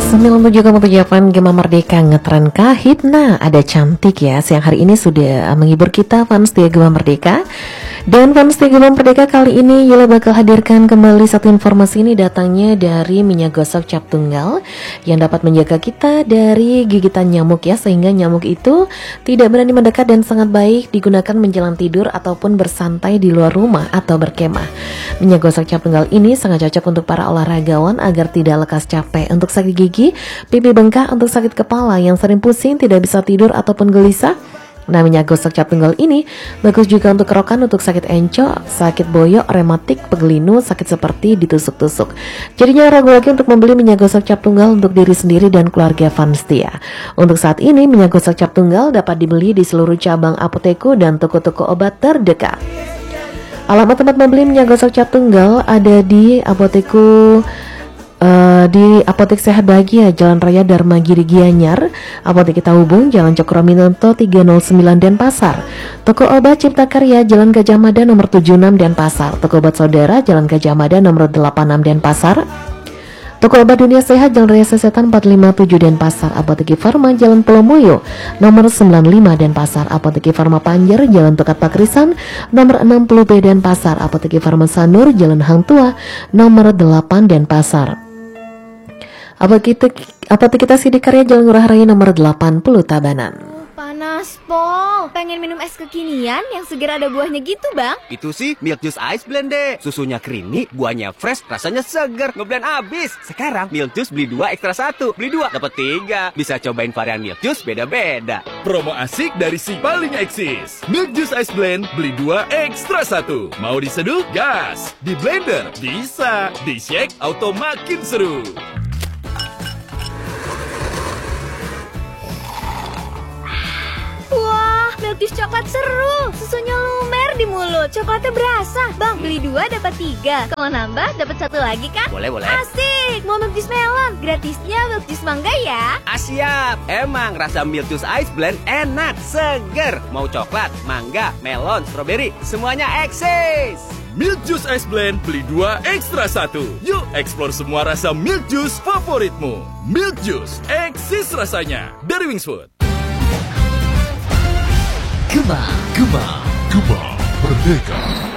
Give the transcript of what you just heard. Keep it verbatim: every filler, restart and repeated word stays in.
sembilan puluh tujuh koma tujuh F M Gema Merdeka ngetren kahit. Nah, ada cantik ya. Siang hari ini sudah menghibur kita fans setia Gema Merdeka. Dan fans setia Gema Merdeka kali ini Yula bakal hadirkan kembali satu informasi. Ini datangnya dari minyak gosok cap tunggal yang dapat menjaga kita dari gigitan nyamuk ya, sehingga nyamuk itu tidak berani mendekat dan sangat baik digunakan menjelang tidur ataupun bersantai di luar rumah atau berkemah. Minyak gosok cap tunggal ini sangat cocok untuk para olahragawan agar tidak lekas capek. Untuk sakit gigi, pipi bengkak, untuk sakit kepala yang sering pusing, tidak bisa tidur ataupun gelisah. Nah, minyak gosok cap tunggal ini bagus juga untuk kerokan, untuk sakit encok, sakit boyok, rematik, pegelinu, sakit seperti ditusuk-tusuk. Jadi jangan ragu lagi untuk membeli minyak gosok cap tunggal untuk diri sendiri dan keluarga fans setia. Untuk saat ini minyak gosok cap tunggal dapat dibeli di seluruh cabang apoteku dan toko-toko obat terdekat. Alamat tempat membeli minyak gosok cap tunggal ada di apoteku Uh, di Apotek Sehat Bahagia, Jalan Raya Dharma Giri Gianyar, Apotek Kita Hubung, Jalan Cokroaminoto tiga nol sembilan Denpasar, Toko Obat Cipta Karya, Jalan Gajah Mada nomor tujuh puluh enam Denpasar, Toko Obat Saudara, Jalan Gajah Mada nomor delapan puluh enam Denpasar, Toko Obat Dunia Sehat, Jalan Raya Sesetan empat lima tujuh Denpasar, Apotek Farma, Jalan Pelomoyo nomor sembilan puluh lima Denpasar, Apotek Farma Panjer, Jalan Tokat Pakrisan nomor enam puluh B Denpasar, Apotek Farma Sanur, Jalan Hang Tua nomor delapan Denpasar. Apotek Kita Sidik Karya, Jalan Ngurah Rai nomor delapan puluh Tabanan. Panas, Pol. Pengen minum es kekinian yang segar ada buahnya gitu, Bang? Itu sih Milk Juice Ice Blend deh. Susunya creamy, buahnya fresh, rasanya segar. Ngeblend abis. Sekarang Milk Juice beli dua ekstra satu. Beli dua dapat tiga. Bisa cobain varian Milk Juice beda-beda. Promo asik dari si paling eksis. Milk Juice Ice Blend beli dua ekstra satu. Mau diseduh? Gas. Di blender? Bisa. Di shake? Auto makin seru. Wah, milk juice coklat seru. Susunya lumer di mulut, coklatnya berasa. Bang, beli dua dapat tiga. Kalau nambah dapat satu lagi kan? Boleh, boleh. Asik. Mau milk juice melon, gratisnya milk juice mangga ya. Ah, siap. Emang rasa Milk Juice Ice Blend enak, seger. Mau coklat, mangga, melon, stroberi, semuanya eksis. Milk Juice Ice Blend beli dua ekstra satu. Yuk explore semua rasa Milk Juice favoritmu. Milk Juice, eksis rasanya. Dari Wingsfood. Gema, Gema, Gema Merdeka.